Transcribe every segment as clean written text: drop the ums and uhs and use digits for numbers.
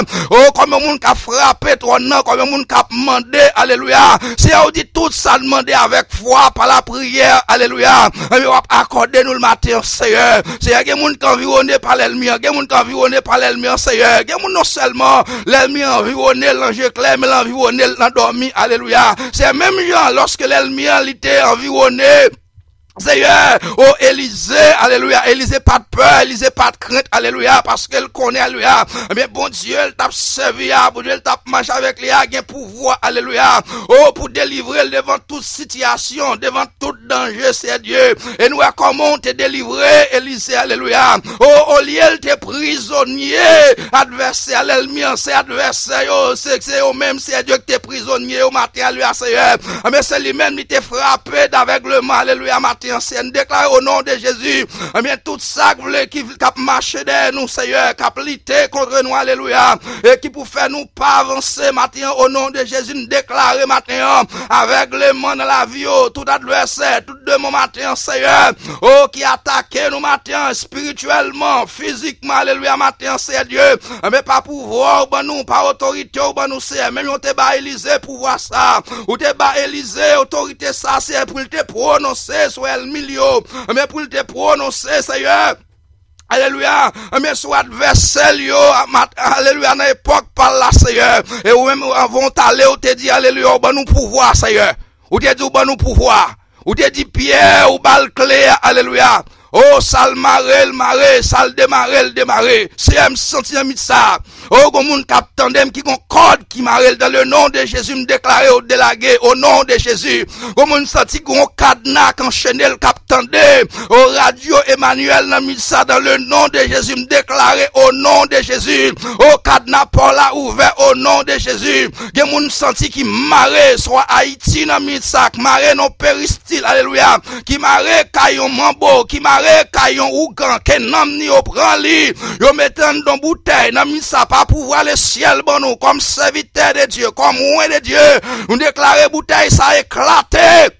Oh, comme un monde qui a frappé ton nom, comme un monde qui a demandé, alléluia. C'est on dit tout ça demander avec foi par la prière, alléluia. On va accorder nous le matin, Seigneur. C'est un monde qui est environné par l'ennemi, un monde qui est environné par l'ennemi, Seigneur. Un monde non seulement l'ennemi environné, l'ange clair, mais l'environné, l'endormi, alléluia. C'est même gens, lorsque l'ennemi était environné, Seigneur, oh Élisée, alléluia, Élisée pas de peur, Élisée pas de crainte, alléluia, parce qu'elle connaît, alléluia, mais bon Dieu, elle t'a servi, bon Dieu, elle t'a marché avec lui, il a un pouvoir, alléluia, oh, pour délivrer devant toute situation, devant tout danger, c'est Dieu, et nous, comment te délivrer, Élisée, alléluia, oh, au lieu, elle t'est prisonnier, adversaire, l'ennemi, c'est adversaire, oh, c'est au même, c'est Dieu qui t'est prisonnier, au matin, alléluia, Seigneur, mais c'est lui-même qui t'est frappé d'aveuglement, alléluia, ancienne, déclare au nom de Jésus, eh bien, tout ça qui a marché derrière nous, Seigneur, qui a lutté contre nous, alléluia, et qui pour faire nous pas avancer, maintenant, au nom de Jésus, nous déclarer, maintenant, avec les mains dans la vie, tout adversaire, tout demande, maintenant, Seigneur, oh, qui attaque nous, maintenant, spirituellement, physiquement, alléluia, maintenant, c'est Dieu, mais pas pouvoir, ben nous, pas autorité, ben nous, c'est, même on te bat Élisée pour voir ça, ou te bat Élisée, autorité, ça, c'est pour te prononcer, soit le milieu, mais pour te prononcer, Seigneur, alléluia, mais soit adversaire, alléluia, dans l'époque par là, Seigneur, et ou même avant t'aller, ou te dit, alléluia, ou ben nous pouvoir, Seigneur, ou te dit, ou ben nous pouvoir, ou te dit, Pierre, ou balle clé, alléluia, oh, sale maré, le maré, sale démarré, le démarré, c'est un sentiment de ça. Oh, comme moun kap tandem qui gon code qui marre dans le nom de Jésus me déclarer au délagué au nom de Jésus. Comme moun senti gon cadenas enchaîné le kap tandem au radio Emmanuel nan mis ça dans le nom de Jésus me déclarer au nom de Jésus. Au cadenas Paul a ouvert au nom de Jésus. Gen moun senti qui marre soit Haïti nan mis ça marre non péristyle alléluia. Qui marre kayon mambo, qui marre kayon ougan, ken nam ni au prend li. Yo mettez dans bouteille nan mis ça pour voir le ciel bon nous comme serviteur de Dieu, comme oint de Dieu. Nous déclarer bouteille ça éclaté.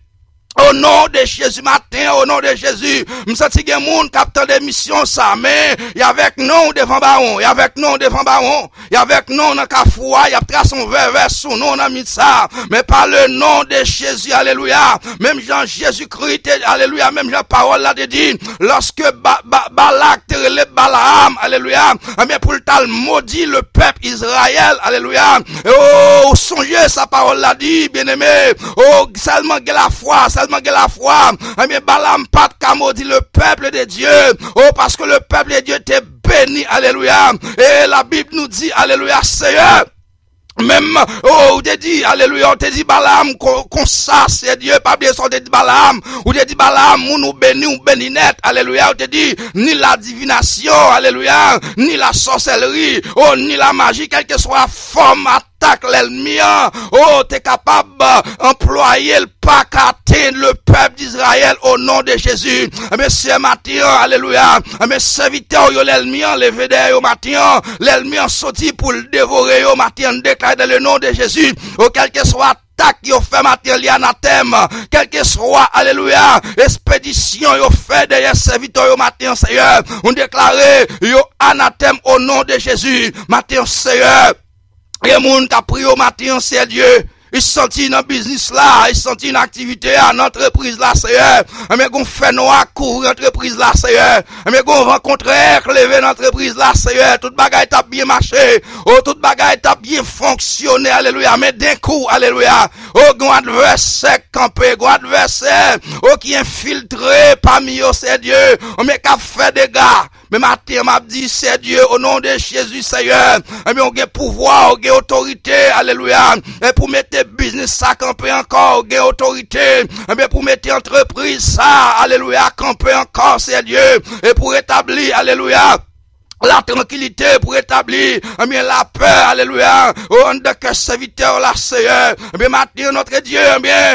Au nom de Jésus matin, au nom de Jésus, me senti gen moun capteur de mission ça, mais y avec nous devant baron, y avec nous devant baron, y avec nous dans kafoua, y a trace son vers sous nous dans mis ça, mais par le nom de Jésus, alléluia. Même Jean Jésus-Christ, alléluia, même Jean parole là de dit, lorsque Balak te relève Balaam, alléluia, mais pour le tal maudit le peuple Israël, alléluia. Oh, songez sa parole là dit, bien-aimé, oh, seulement que la foi, la foi, mais Balaam pas de maudit le peuple de Dieu, oh, parce que le peuple de Dieu t'est béni, alléluia, et la Bible nous dit, alléluia, Seigneur, même, oh, ou te dit, alléluia, on te dit Balaam, qu'on ça, c'est Dieu, pas bien, on te dit Balaam, ou te dit Balaam, ou nous béni, ou béni net, alléluia, on te dit, ni la divination, alléluia, ni la sorcellerie, oh, ni la magie, quelle que soit la forme, attaque l'ennemi, oh, t'es capable d'employer le pas qu'atteindre le peuple d'Israël au nom de Jésus. Mais ce matin, alléluia, mais serviteur, l'ennemi, levé derrière au matin, l'ennemi sorti pour le dévorer au matin, déclare dans le nom de Jésus, oh, quel que soit attaque yo fait matériel anathème, quel que soit, alléluia, expédition yo fait derrière serviteur au matin, Seigneur, on déclare yo anathème au nom de Jésus, matin, Seigneur. Et moun qui a pris au matin, c'est Dieu. Il senti dans business là, il senti dans activité à l'entreprise là, Seigneur. Mais qu'on fait noir couvrir l'entreprise là, Seigneur. Mais qu'on rencontre lever l'entreprise là, Seigneur. Toute bagaille t'a bien marché. Oh, toute bagaille t'a bien fonctionné, alléluia. Mais d'un coup, alléluia. Oh, gon adversaire campé, gon adversaire. Oh, qui infiltré parmi eux, c'est Dieu. Oh, mais qu'a fait des gars. Mais matin, m'a dit, c'est Dieu, au nom de Jésus, Seigneur. Mais on a pouvoir, on a autorité, alléluia. Et pour mettre business ça camper encore, on a autorité. Mais pour mettre entreprise ça, alléluia, camper encore, c'est Dieu. Et pour établir, alléluia, la tranquillité pour établir, bien la peur, alléluia, on de que serviteur là, Seigneur, bien maintenant notre Dieu, bien,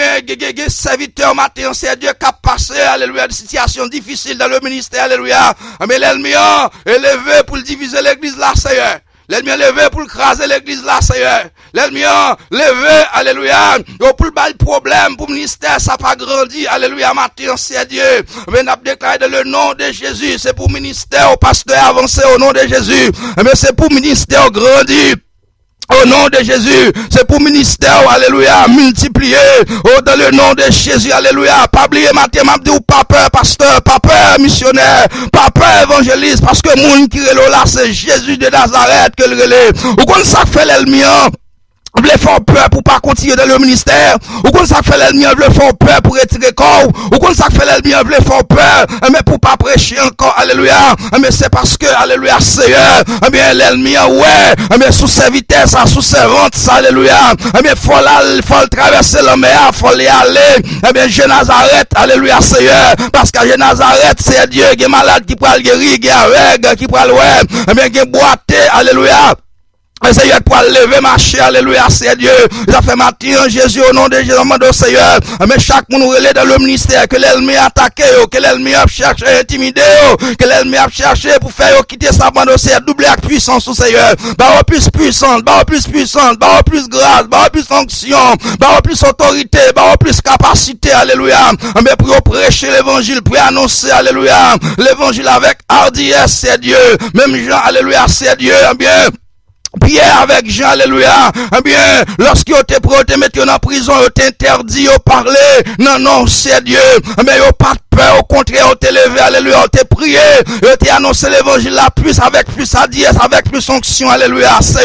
serviteur maintenant, c'est Dieu qui a passé, alléluia, des situations difficiles dans le ministère, alléluia, mais l'ennemi est élevé pour diviser l'église là, Seigneur. L'ennemi a levé pour craser l'église là, Seigneur. L'ennemi a levé, alléluia, pour le bail problème, pour le ministère, ça n'a pas grandi, alléluia, matin, c'est Dieu. Mais n'a déclaré dans le nom de Jésus, c'est pour ministère, au pasteur avancé au nom de Jésus. Mais c'est pour ministère grandi. Au nom de Jésus, c'est pour ministère, alléluia, multiplier, dans le nom de Jésus, alléluia, pas oublier matin, m'a dit, pas peur, pasteur, pas peur, missionnaire, pas peur, évangéliste, parce que moun qui relève là, c'est Jésus de Nazareth que le relève. Ou qu'on ça fait l'ennemi, vous voulez faire peur pour pas continuer dans le ministère, ou qu'on ça fait l'ennemi, vous voulez faire peur pour retirer corps, ou qu'on ça fait l'ennemi, vous voulez faire peur, mais pour pas prêcher encore, alléluia, mais c'est parce que, alléluia, Seigneur, bien l'ennemi, ouais, mais sous ses vitesses, sous ses ventes, alléluia, mais faut traverser la mer, faut y aller, bien, je Nazareth, alléluia, Seigneur, parce que je Nazareth, c'est Dieu qui est malade, qui peut le guérir, qui est aveugle, qui peut le ouais, bien, qui est boité, alléluia. Seigneur, pour lever marcher, alléluia, c'est Dieu. Ça fait matin, Jésus, au nom de Jésus, au Seigneur. Mais chaque monde relève dans le ministère, que l'ennemi a attaqué, que l'ennemi a cherché à intimider, que l'ennemi a cherché pour faire quitter sa bande, c'est doubler avec puissance au Seigneur. Bah, plus puissance, bah, plus puissance, bah, plus grâce, bah, plus fonction, bah, plus autorité, bah, plus capacité, alléluia. Mais pour prêcher l'évangile, pour annoncer, alléluia, l'évangile avec hardiesse, c'est Dieu. Même Jean, alléluia, c'est Dieu, bien. Pierre avec Jean, alléluia, eh bien, lorsqu'il était prêt, te mettre en prison, il t'interdit de parler, non, c'est Dieu, mais il pas de peur, au contraire, il t'a levé, alléluia, il t'a prié, il t'a annoncé l'évangile, la plus, avec plus adiesse, avec plus onction, alléluia, c'est